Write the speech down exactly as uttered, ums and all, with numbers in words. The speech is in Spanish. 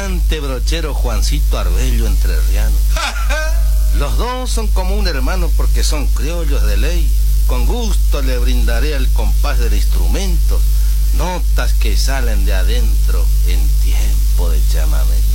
cantante brochero Juancito Arbello entrerriano. Los dos son como un hermano porque son criollos de ley. Con gusto le brindaré al compás del instrumento notas que salen de adentro en tiempo de chamamé.